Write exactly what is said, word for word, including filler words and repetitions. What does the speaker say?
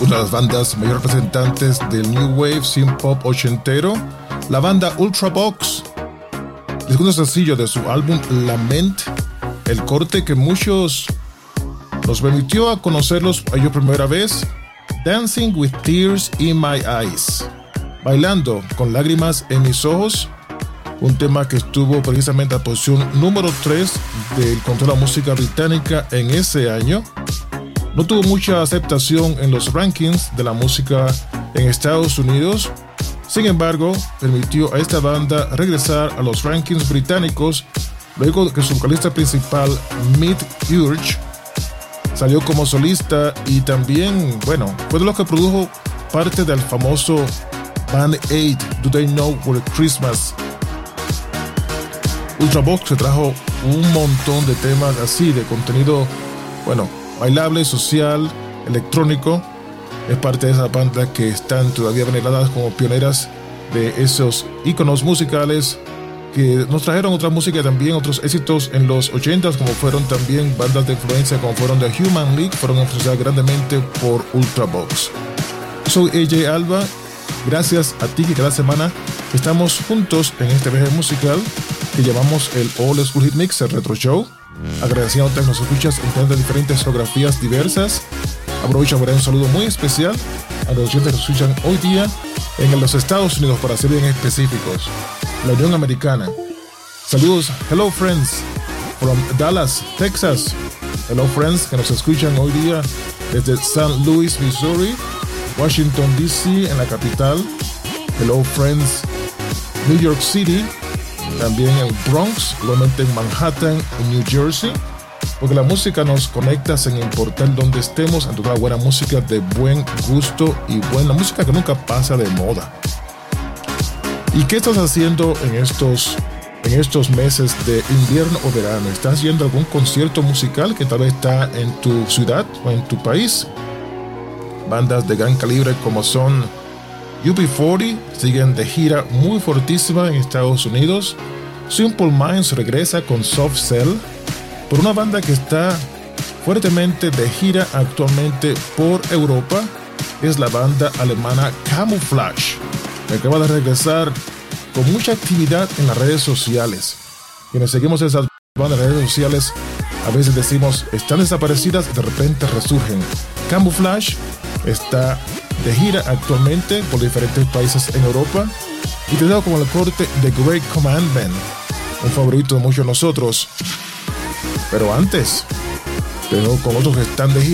una de las bandas mayor representantes del New Wave Synth Pop ochentero, la banda Ultravox. El segundo sencillo de su álbum Lament, el corte que muchos nos permitió a conocerlos a ellos primera vez, Dancing with Tears in My Eyes, bailando con lágrimas en mis ojos, un tema que estuvo precisamente a la posición número tres del Control de la Música Británica en ese año. No tuvo mucha aceptación en los rankings de la música en Estados Unidos. Sin embargo, permitió a esta banda regresar a los rankings británicos luego de que su vocalista principal, Mick Urge, salió como solista y también, bueno, fue de los que produjo parte del famoso Band Aid, Do They Know Where Christmas. Ultravox se trajo un montón de temas así, de contenido, bueno, bailable, social, electrónico. Es parte de esa banda que están todavía veneradas como pioneras de esos íconos musicales que nos trajeron otra música también, otros éxitos en los ochentas, como fueron también bandas de influencia como fueron The Human League, fueron influenciadas grandemente por Ultravox. Soy A J Alba, gracias a ti que cada semana estamos juntos en este viaje musical que llamamos el Old School Hit Mix, el Retro Show. Agradeciéndote que nos escuchas en de diferentes geografías diversas. Aprovecho para dar un saludo muy especial a los oyentes que nos escuchan hoy día en los Estados Unidos, para ser bien específicos, la Unión Americana. Saludos, hello friends from Dallas, Texas. Hello friends que nos escuchan hoy día desde Saint Louis, Missouri, Washington D C en la capital. Hello friends, New York City, también en Bronx, igualmente en Manhattan, en New Jersey, porque la música nos conecta sin importar dónde estemos, en toda buena música de buen gusto y buena música que nunca pasa de moda. ¿Y qué estás haciendo en estos, en estos meses de invierno o verano? ¿Estás yendo a algún concierto musical que tal vez está en tu ciudad o en tu país? Bandas de gran calibre como son U B cuarenta siguen de gira muy fortísima en Estados Unidos. Simple Minds regresa con Soft Cell, por una banda que está fuertemente de gira actualmente por Europa. Es la banda alemana Camouflage, que acaba de regresar con mucha actividad en las redes sociales. Quienes seguimos esas bandas en las redes sociales, a veces decimos están desaparecidas y de repente resurgen. Camouflage está de gira actualmente por diferentes países en Europa, y te dejo como el corte de Great Commandment, un favorito de muchos de nosotros. Pero antes, te dejo con otros que están de gira.